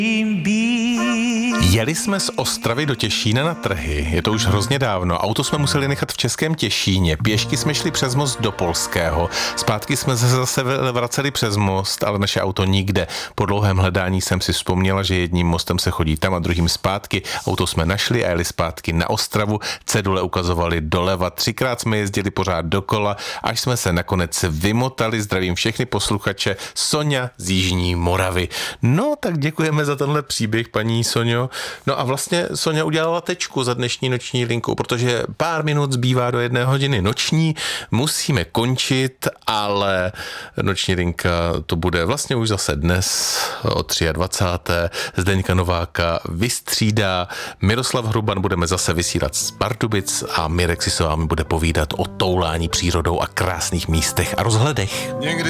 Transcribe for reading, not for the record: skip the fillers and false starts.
Jeli jsme z Ostravy do Těšína na trhy, je to už hrozně dávno, auto jsme museli nechat v Českém Těšíně, pěšky jsme šli přes most do Polského, zpátky jsme se zase vraceli přes most, ale naše auto nikde. Po dlouhém hledání jsem si vzpomněla, že jedním mostem se chodí tam a druhým zpátky, auto jsme našli a jeli zpátky na Ostravu, cedule ukazovaly doleva, 3krát jsme jezdili pořád dokola, až jsme se nakonec vymotali. Zdravím všechny posluchače, Soňa z Jižní Moravy. No, tak děkujeme za tenhle příběh, paní Soňo. No a vlastně Soňa udělala tečku za dnešní noční linku, protože pár minut zbývá do 1 hodiny noční, musíme končit, ale noční linka to bude vlastně už zase dnes o 23. Zdeňka Nováka vystřídá, Miroslav Hruban budeme zase vysílat z Pardubic a Mirek si s vámi bude povídat o toulání přírodou a krásných místech a rozhledech. Někdy